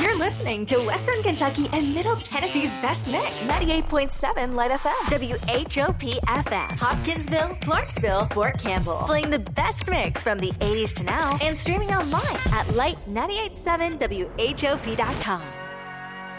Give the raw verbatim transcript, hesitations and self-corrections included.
You're listening to Western Kentucky and Middle Tennessee's best mix. ninety-eight point seven Light F M. W H O P F M. Hopkinsville, Clarksville, Fort Campbell. Playing the best mix from the eighties to now and streaming online at light nine eight seven W H O P dot com.